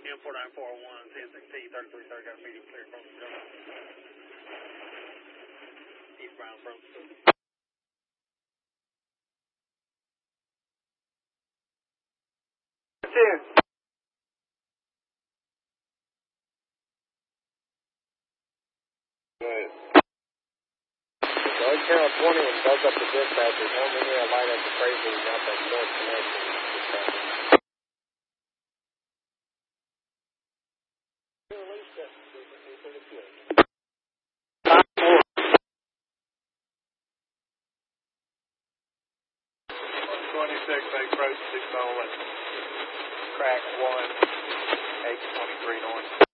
M4941, 1016, 3330, got a medium clear from the jungle. Eastbound from the 2. Right. Road Channel 20 and goes up to dispatchers. Home in here, light up the crazy, got that north connection. 26, approach 6 crack 1, 823 north.